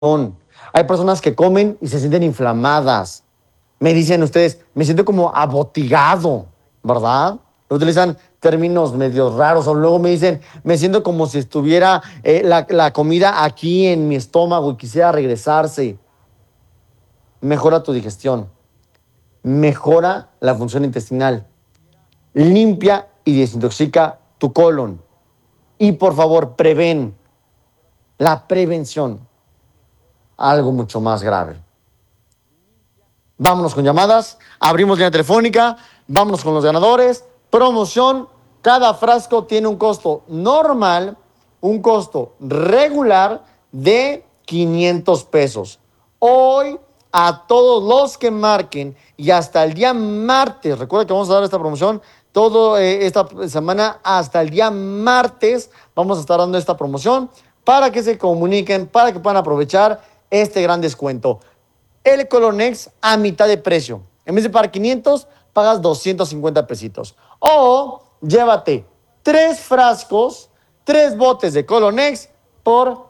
Hay personas que comen y se sienten inflamadas. Me dicen ustedes, me siento como abotigado, ¿verdad? Utilizan términos medio raros o luego me dicen, me siento como si estuviera la comida aquí en mi estómago y quisiera regresarse. Mejora tu digestión, mejora la función intestinal, limpia y desintoxica tu colon. Y por favor, la prevención, algo mucho más grave. Vámonos con llamadas, abrimos línea telefónica, vámonos con los ganadores. Promoción, cada frasco tiene un costo normal, un costo regular de 500 pesos. Hoy, a todos los que marquen y hasta el día martes, recuerda que vamos a dar esta promoción toda esta semana, hasta el día martes vamos a estar dando esta promoción para que se comuniquen, para que puedan aprovechar este gran descuento. El Colonex a mitad de precio. En vez de pagar 500, pagas 250 pesitos. O llévate 3 frascos, 3 botes de Colonex por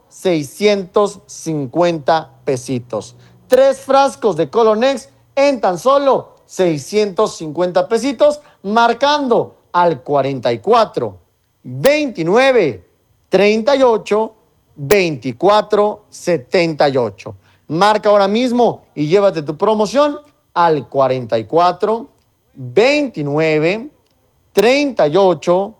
650 pesitos. 3 frascos de Colonex en tan solo 650 pesitos, marcando al 44 29 38 24 78. Marca ahora mismo y llévate tu promoción al 44 29 38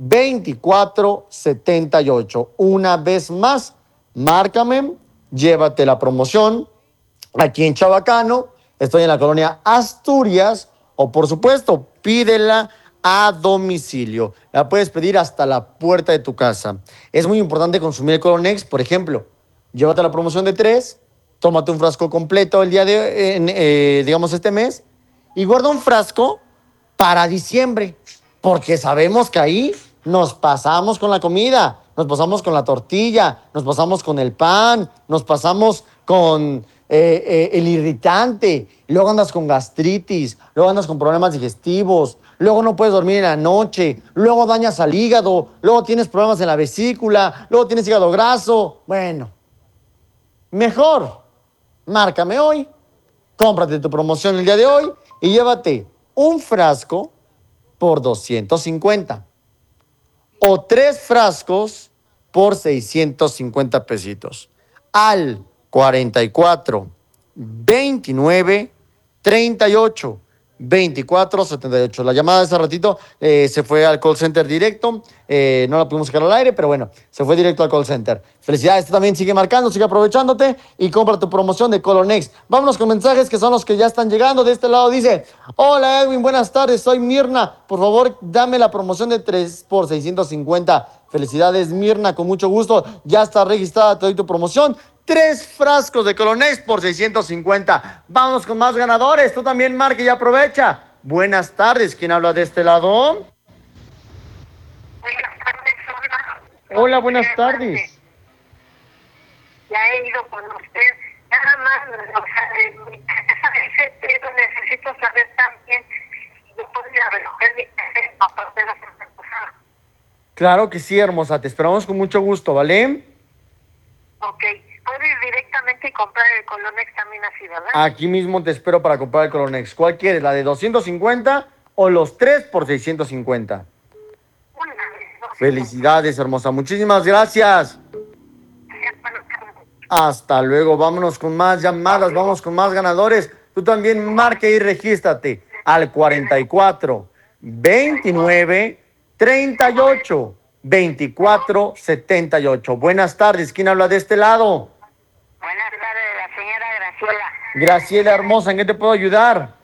24 78. Una vez más, márcame, llévate la promoción aquí en Chabacano. Estoy en la colonia Asturias o por supuesto pídela a domicilio. La puedes pedir hasta la puerta de tu casa. Es muy importante consumir el Colonex. Por ejemplo, llévate la promoción de 3, tómate un frasco completo el día de, digamos, este mes y guarda un frasco para diciembre, porque sabemos que ahí nos pasamos con la comida, nos pasamos con la tortilla, nos pasamos con el pan, nos pasamos con el irritante, luego andas con gastritis, luego andas con problemas digestivos, luego no puedes dormir en la noche, luego dañas al hígado, luego tienes problemas en la vesícula, luego tienes hígado graso. Bueno, mejor, márcame hoy, cómprate tu promoción el día de hoy y llévate un frasco por 250 o 3 frascos por 650 pesitos al 44 29 38 24 78. La llamada de hace ratito se fue al call center directo, no la pudimos sacar al aire, pero bueno, se fue directo al call center. Felicidades, tú también sigue marcando, sigue aprovechándote y compra tu promoción de Colonex. Vámonos con mensajes que son los que ya están llegando. De este lado dice, hola Edwin, buenas tardes, soy Mirna, por favor dame la promoción de 3 por 650. Felicidades Mirna, con mucho gusto, ya está registrada, te doy tu promoción. 3 frascos de Colonex por 650. Vamos con más ganadores. Tú también marca y aprovecha. Buenas tardes. ¿Quién habla de este lado? Buenas tardes, hola. Hola, buenas tardes. Ya he ido con usted. Nada más, o sea, pero necesito saber también si yo puedo ir a recoger mi café aparte de la semana pasada. Claro que sí, hermosa. Te esperamos con mucho gusto, ¿vale? Ok. Puedo ir directamente y comprar el Colonex también así, ¿verdad? Aquí mismo te espero para comprar el Colonex. ¿Cuál quieres? ¿La de 250 o los 3 por 650? Felicidades, hermosa. Muchísimas gracias. Hasta luego. Vámonos con más llamadas, vamos con más ganadores. Tú también marca y regístrate al 44 29 38 24 78. Buenas tardes. ¿Quién habla de este lado? Buenas tardes, la señora Graciela. Graciela hermosa, ¿en qué te puedo ayudar?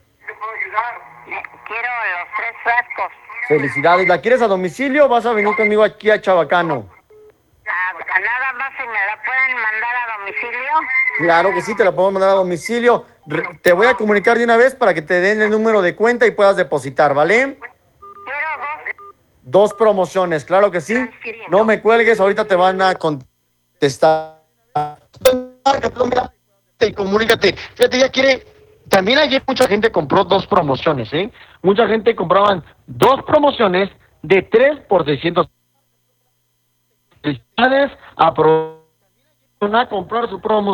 Quiero los 3 frascos. Felicidades. ¿La quieres a domicilio o vas a venir conmigo aquí a Chabacano? Nada más si me la pueden mandar a domicilio. Claro que sí, te la podemos mandar a domicilio. Te voy a comunicar de una vez para que te den el número de cuenta y puedas depositar, ¿vale? Quiero 2 promociones, claro que sí. No me cuelgues, ahorita te van a contestar. Y comunícate. Fíjate, ya quiere. También ayer mucha gente compró 2 promociones, ¿eh? Mucha gente compraban 2 promociones de 3 por 600. Felicidades, aprovecha a comprar su promo.